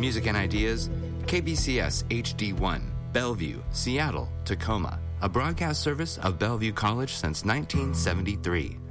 music and ideas, KBCS HD1, Bellevue, Seattle, Tacoma, a broadcast service of Bellevue College since 1973.